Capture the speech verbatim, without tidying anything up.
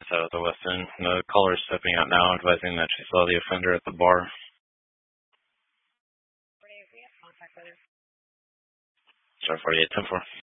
So the West End, the caller is stepping out now, advising that she saw the offender at the bar. Star forty-eight ten four.